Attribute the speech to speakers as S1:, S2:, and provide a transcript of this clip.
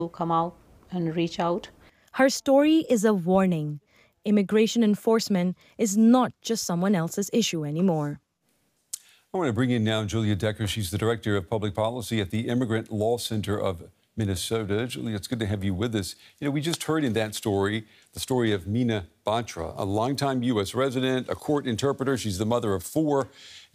S1: come out and reach out.
S2: Her story is a warning. Immigration enforcement is not just someone else's issue anymore.
S3: I want to bring in now Julia Decker. She's the Director of Public Policy at the Immigrant Law Center of Minnesota. Julia, it's good to have you with us. We just heard in that story the story of Meena Batra, a longtime U.S. resident, a court interpreter. She's the mother of 4.